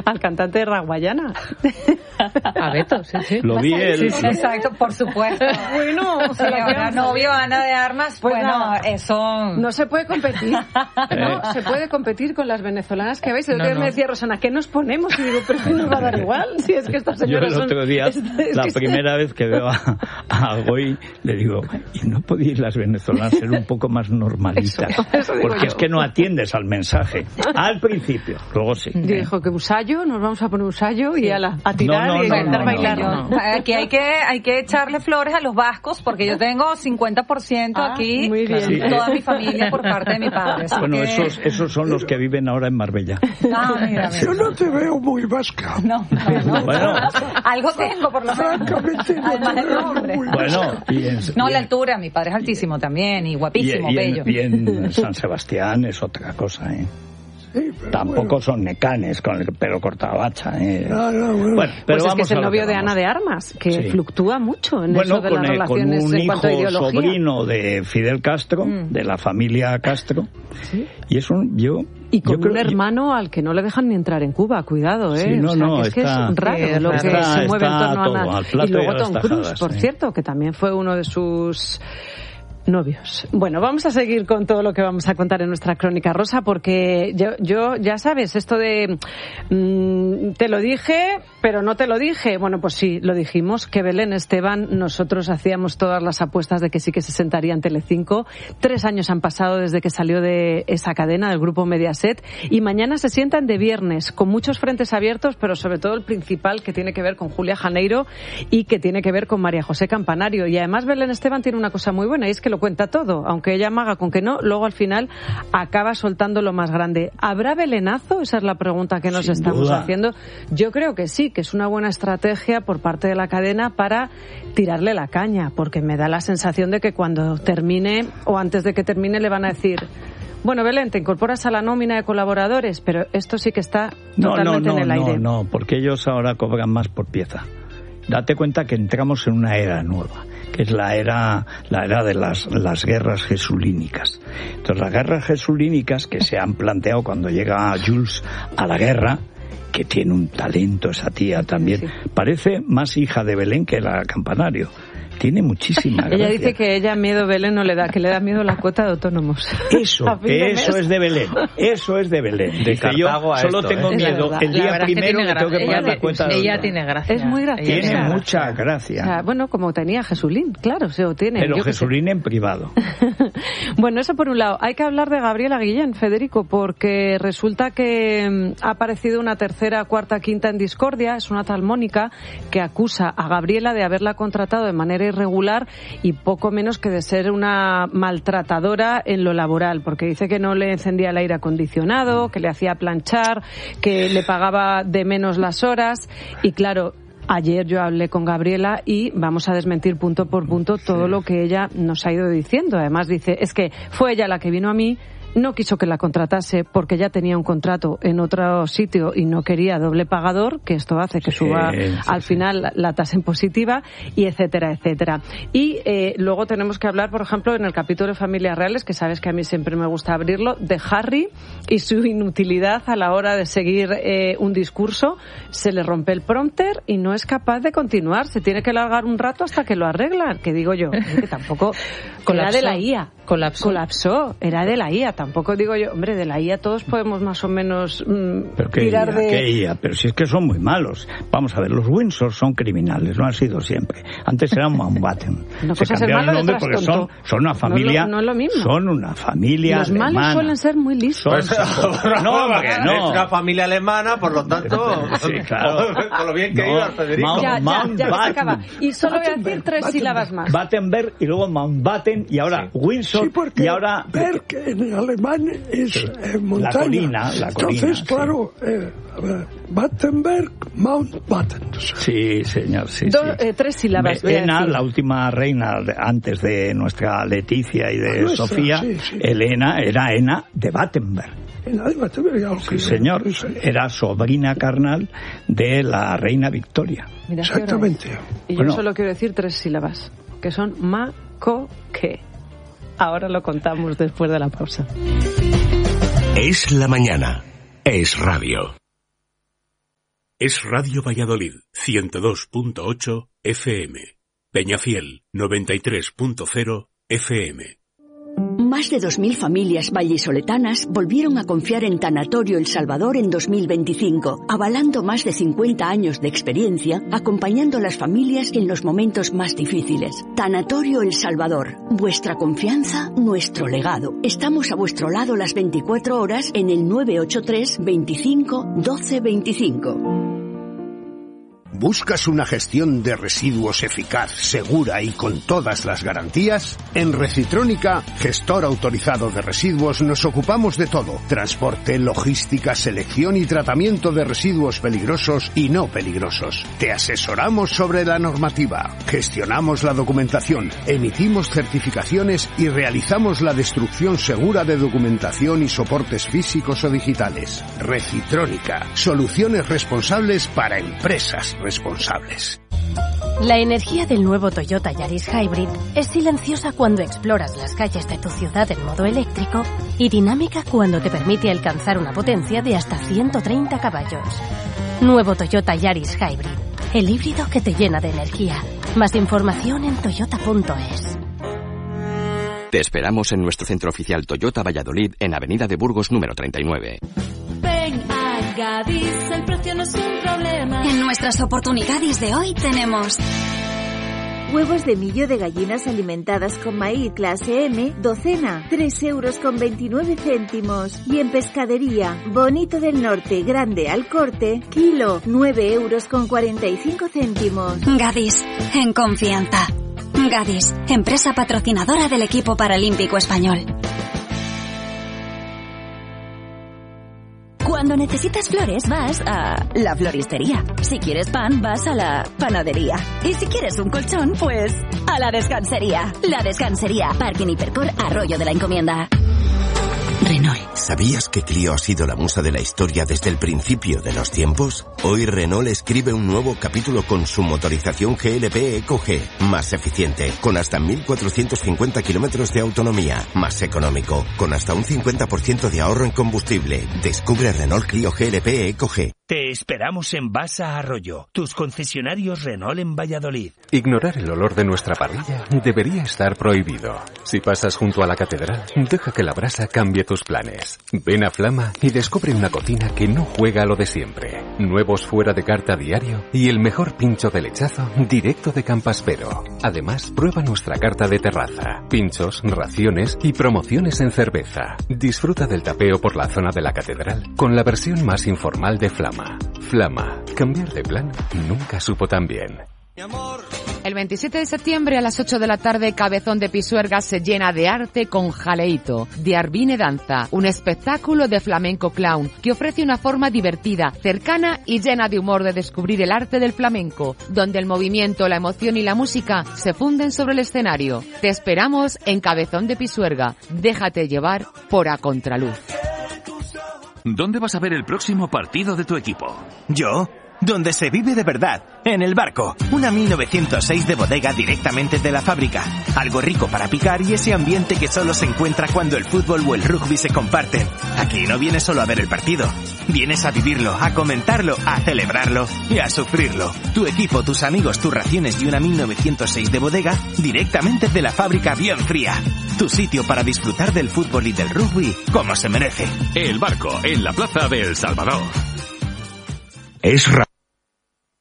al cantante de Raguayana. A Beto, sí. Lo vi él. Sí, exacto, por supuesto. Bueno, si ahora novio Ana de Armas, pues bueno, eso... No se puede competir. No se puede competir con las venezolanas que veis. Me decía Rosana, ¿qué nos ponemos? Y digo, pero que nos va a dar igual. Si es que estas señoras yo el otro día, primera vez que veo a Goy, le digo, ¿y no podéis las venezolanas ser un poco más normalitas? Eso porque es que no atiendes al mensaje. Al principio, luego sí. Dijo que usayo, nos vamos a poner usayo y a tirar y a intentar bailar. Aquí hay que echarle flores a los vascos porque yo tengo 50% aquí, muy bien. Sí. Toda mi familia por parte de mi padre. Bueno, esos son los que viven ahora en Marbella. Mira. Yo no te veo muy vasca. No. Bueno, algo tengo por lo menos. Además del nombre. Bueno, la altura, mi padre es altísimo también y guapísimo, bello. Y en San Sebastián es otra cosa, ¿eh? Sí, tampoco son necanes con el pelo cortado hacha. Bueno, pero pues es que es el novio de Ana de Armas, que fluctúa mucho en eso de las relaciones con un en cuanto a ideología. sobrino de Fidel Castro, de la familia Castro, y es y con un hermano al que no le dejan ni entrar en Cuba, cuidado, ¿eh? Sí, es que es raro lo que se mueve en torno a Ana. Y luego Tom Cruise, por cierto, que también fue uno de sus novios. Bueno, vamos a seguir con todo lo que vamos a contar en nuestra crónica rosa, porque yo ya sabes, esto de te lo dije, pero no te lo dije. Bueno, pues sí, lo dijimos, que Belén Esteban, nosotros hacíamos todas las apuestas de que sí que se sentaría en Telecinco. 3 años han pasado desde que salió de esa cadena, del grupo Mediaset, y mañana se sientan de viernes, con muchos frentes abiertos, pero sobre todo el principal, que tiene que ver con Julia Janeiro y que tiene que ver con María José Campanario. Y además Belén Esteban tiene una cosa muy buena, y es que lo cuenta todo, aunque ella amaga con que no, luego al final acaba soltando lo más grande. ¿Habrá belenazo? Esa es la pregunta que nos estamos haciendo. Yo creo que sí, que es una buena estrategia por parte de la cadena para tirarle la caña, porque me da la sensación de que cuando termine o antes de que termine le van a decir: bueno, Belén, te incorporas a la nómina de colaboradores, pero esto sí que está totalmente en el aire. No, porque ellos ahora cobran más por pieza. Date cuenta que entramos en una era nueva, que es la era de las guerras jesulínicas. Entonces, las guerras jesulínicas que se han planteado cuando llega Jules a la guerra, que tiene un talento esa tía también, parece más hija de Belén que la Campanario. Tiene muchísima gracia. Ella dice que ella miedo Belén no le da, que le da miedo la cuota de autónomos. Eso es de Belén. Eso es de Belén. De que yo solo tengo miedo el día primero que tengo que pagar la cuota de autónomos. Ella tiene gracia. Es muy graciosa. Tiene mucha gracia. O sea, bueno, como tenía Jesulín, claro, se lo tiene. Pero Jesulín en privado. Bueno, eso por un lado. Hay que hablar de Gabriela Guillén, Federico, porque resulta que ha aparecido una tercera, cuarta, quinta en discordia. Es una tal Mónica que acusa a Gabriela de haberla contratado de manera irregular y poco menos que de ser una maltratadora en lo laboral, porque dice que no le encendía el aire acondicionado, que le hacía planchar, que le pagaba de menos las horas. Y claro, ayer yo hablé con Gabriela y vamos a desmentir punto por punto todo lo que ella nos ha ido diciendo. Además dice, es que fue ella la que vino a mí, no quiso que la contratase porque ya tenía un contrato en otro sitio y no quería doble pagador, que esto hace que suba al final la tasa impositiva, y etcétera, etcétera. Y luego tenemos que hablar, por ejemplo, en el capítulo de Familias Reales, que sabes que a mí siempre me gusta abrirlo, de Harry y su inutilidad a la hora de seguir un discurso. Se le rompe el prompter y no es capaz de continuar, se tiene que largar un rato hasta que lo arreglan, que digo yo, que tampoco era de la IA. Colapsó, era de la IA. Tampoco digo yo, hombre, de la IA todos podemos más o menos tirar de... ¿Qué IA? Pero si es que son muy malos. Vamos a ver, los Windsor son criminales, no han sido siempre. Antes eran Mountbatten. Se cambiaron el nombre porque son una familia... No es lo mismo. Son una familia los alemana. Los malos suelen ser muy listos. No. Es una familia alemana, por lo tanto... Sí, claro. Con lo bien que iba, Federico. Ya se acaba. Y solo voy a decir 3 sílabas más. Battenberg y luego Mountbatten y ahora Windsor. Sí, porque y ahora Berg en alemán es montaña. La colina, entonces, claro, Battenberg, Mountbatten. Sí, señor, sí. 3 sílabas. Elena, la última reina antes de nuestra Leticia y de Sofía, Elena era Ena de Battenberg. Sí, señor. Era sobrina carnal de la reina Victoria. Mira, exactamente. Y yo solo quiero decir 3 sílabas, que son ma-co-que. Ahora lo contamos después de la pausa. Es la mañana. Es radio. Es Radio Valladolid, 102.8 FM. Peñafiel, 93.0 FM. Más de 2.000 familias vallisoletanas volvieron a confiar en Tanatorio El Salvador en 2025, avalando más de 50 años de experiencia, acompañando a las familias en los momentos más difíciles. Tanatorio El Salvador, vuestra confianza, nuestro legado. Estamos a vuestro lado las 24 horas en el 983 25 12 25. ¿Buscas una gestión de residuos eficaz, segura y con todas las garantías? En Recitrónica, gestor autorizado de residuos, nos ocupamos de todo. Transporte, logística, selección y tratamiento de residuos peligrosos y no peligrosos. Te asesoramos sobre la normativa, gestionamos la documentación, emitimos certificaciones y realizamos la destrucción segura de documentación y soportes físicos o digitales. Recitrónica, soluciones responsables para empresas responsables. La energía del nuevo Toyota Yaris Hybrid es silenciosa cuando exploras las calles de tu ciudad en modo eléctrico y dinámica cuando te permite alcanzar una potencia de hasta 130 caballos. Nuevo Toyota Yaris Hybrid, el híbrido que te llena de energía. Más información en toyota.es. Te esperamos en nuestro centro oficial Toyota Valladolid en Avenida de Burgos número 39. Ven a Gadis, el precio no es un problema. En nuestras oportunidades de hoy tenemos huevos de millo de gallinas alimentadas con maíz clase M, docena, 3,29 €. Y en pescadería, bonito del norte, grande al corte, kilo, 9,45 €. Gadis, en confianza. Gadis, empresa patrocinadora del equipo paralímpico español. Cuando necesitas flores, vas a la floristería. Si quieres pan, vas a la panadería. Y si quieres un colchón, pues a la descansería. La Descansería, Parking Hipercor, Arroyo de la Encomienda. Renault. ¿Sabías que Clio ha sido la musa de la historia desde el principio de los tiempos? Hoy Renault escribe un nuevo capítulo con su motorización GLP EcoG, más eficiente, con hasta 1.450 kilómetros de autonomía, más económico, con hasta un 50% de ahorro en combustible. Descubre Renault Clio GLP EcoG. Te esperamos en Basa Arroyo, tus concesionarios Renault en Valladolid. Ignorar el olor de nuestra parrilla debería estar prohibido. Si pasas junto a la catedral, deja que la brasa cambie tus planes. Ven a Flama y descubre una cocina que no juega a lo de siempre. Nuevos fuera de carta diario y el mejor pincho de lechazo directo de Campaspero. Además, prueba nuestra carta de terraza, pinchos, raciones y promociones en cerveza. Disfruta del tapeo por la zona de la catedral con la versión más informal de Flama. Flama, cambiar de plan nunca supo tan bien. El 27 de septiembre a las 8 de la tarde, Cabezón de Pisuerga se llena de arte con Jaleito, de Arvine Danza, un espectáculo de flamenco clown que ofrece una forma divertida, cercana y llena de humor de descubrir el arte del flamenco, donde el movimiento, la emoción y la música se funden sobre el escenario. Te esperamos en Cabezón de Pisuerga. Déjate llevar por A Contraluz. ¿Dónde vas a ver el próximo partido de tu equipo? ¿Yo? Donde se vive de verdad, en El Barco, una 1906 de bodega directamente de la fábrica. Algo rico para picar y ese ambiente que solo se encuentra cuando el fútbol o el rugby se comparten. Aquí no vienes solo a ver el partido, vienes a vivirlo, a comentarlo, a celebrarlo y a sufrirlo. Tu equipo, tus amigos, tus raciones y una 1906 de bodega directamente de la fábrica bien fría. Tu sitio para disfrutar del fútbol y del rugby como se merece. El Barco, en la plaza de El Salvador. Es